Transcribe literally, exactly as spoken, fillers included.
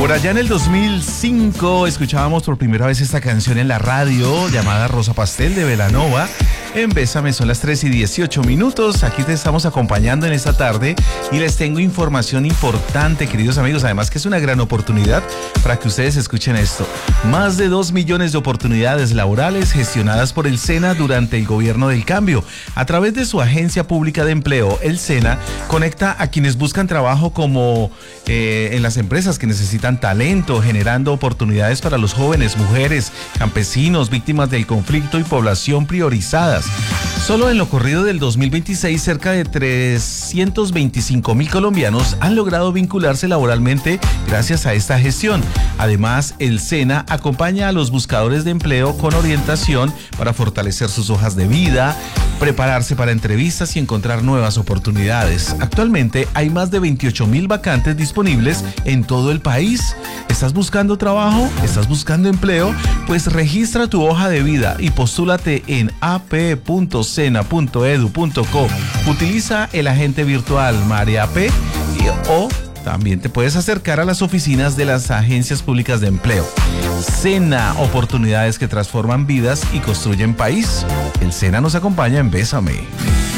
Por allá en el dos mil cinco escuchábamos por primera vez esta canción en la radio llamada Rosa Pastel de Belanova. En Bésame son las tres y dieciocho minutos. Aquí te estamos acompañando en esta tarde y les tengo información importante, queridos amigos. Además que es una gran oportunidad para que ustedes escuchen esto. Más de dos millones de oportunidades laborales gestionadas por el SENA durante el gobierno del cambio. A través de su agencia pública de empleo, el SENA conecta a quienes buscan trabajo como eh, en las empresas que necesitan talento, generando oportunidades para los jóvenes, mujeres, campesinos, víctimas del conflicto y población priorizadas. Solo en lo corrido del dos mil veintiséis, cerca de trescientos veinticinco mil colombianos han logrado vincularse laboralmente gracias a esta gestión. Además, el SENA acompaña a los buscadores de empleo con orientación para fortalecer sus hojas de vida, prepararse para entrevistas y encontrar nuevas oportunidades. Actualmente hay más de veintiocho mil vacantes disponibles en todo el país. ¿Estás buscando trabajo? ¿Estás buscando empleo? Pues registra tu hoja de vida y postúlate en a p punto sena punto edu punto co. Utiliza el agente virtual María P y, o también te puedes acercar a las oficinas de las agencias públicas de empleo. SENA, oportunidades que transforman vidas y construyen país. El SENA nos acompaña en Bésame.